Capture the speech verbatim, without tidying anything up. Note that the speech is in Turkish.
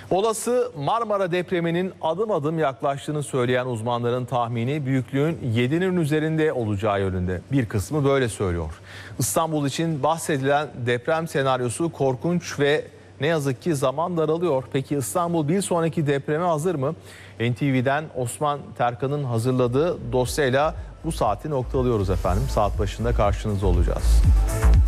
Olası Marmara depreminin adım adım yaklaştığını söyleyen uzmanların tahmini büyüklüğün yedinin üzerinde olacağı yönünde. Bir kısmı böyle söylüyor. İstanbul için bahsedilen deprem senaryosu korkunç ve ne yazık ki zaman daralıyor. Peki İstanbul bir sonraki depreme hazır mı? N T V'den Osman Terkan'ın hazırladığı dosyayla bu saati noktalıyoruz efendim. Saat başında karşınızda olacağız.